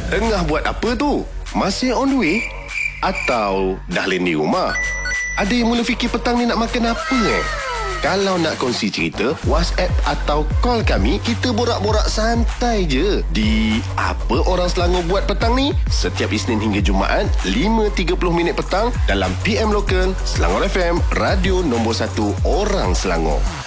Tengah buat apa tu? Masih on the way? Atau dah landing rumah? Ada yang mula fikir petang ni nak makan apa Kalau nak kongsi cerita, WhatsApp atau call kami, kita borak-borak santai je. Di Apa Orang Selangor Buat Petang ni, setiap Isnin hingga Jumaat, 5.30 petang dalam PM Lokal, Selangor FM, radio nombor 1 orang Selangor.